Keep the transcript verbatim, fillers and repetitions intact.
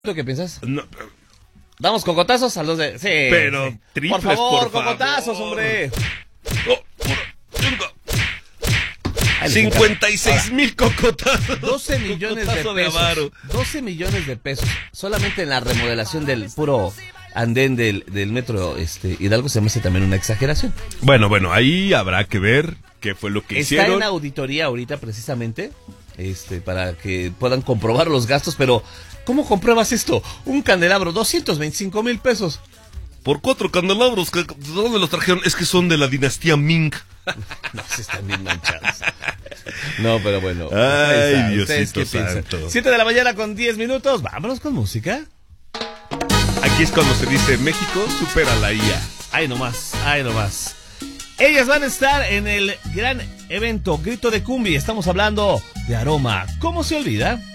¿Tú qué piensas? No, ¿Damos cocotazos a los de...? Sí. pero sí. triples, por favor, por cocotazos, favor. hombre. Oh, uno, cinco. Ay, les cincuenta y seis mil cocotazos. doce millones de Cocotazo de pesos. avaro. doce millones de pesos. Solamente en la remodelación del puro andén del, del metro este, Hidalgo se me hace también una exageración. Bueno, bueno, ahí habrá que ver qué fue lo que Está hicieron. en auditoría ahorita precisamente, este, para que puedan comprobar los gastos, pero ¿cómo compruebas esto? Un candelabro, doscientos veinticinco mil pesos. Por cuatro candelabros, que, ¿de dónde los trajeron? Es que son de la dinastía Ming. No, se están bien manchados. No, pero bueno. Ay, está. Diosito ¿Ustedes qué piensan? santo. siete de la mañana con diez minutos. Vámonos con música. Aquí es cuando se dice México supera la I A. Ay, nomás, ay, nomás. Ellas van a estar en el gran evento Grito de Cumbia. Estamos hablando de Aroma. ¿Cómo se olvida?